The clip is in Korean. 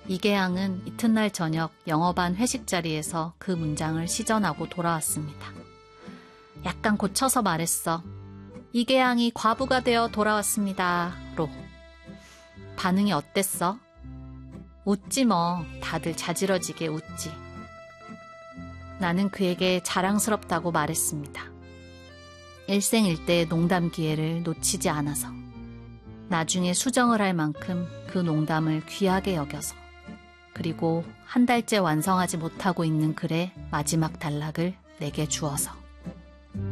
이계양은 이튿날 저녁 영어반 회식 자리에서 그 문장을 시전하고 돌아왔습니다. 약간 고쳐서 말했어. 이계양이 과부가 되어 돌아왔습니다. 로. 반응이 어땠어? 웃지 뭐. 다들 자지러지게 웃지. 나는 그에게 자랑스럽다고 말했습니다. 일생일대의 농담 기회를 놓치지 않아서. 나중에 수정을 할 만큼 그 농담을 귀하게 여겨서. 그리고 한 달째 완성하지 못하고 있는 글의 마지막 단락을 내게 주어서.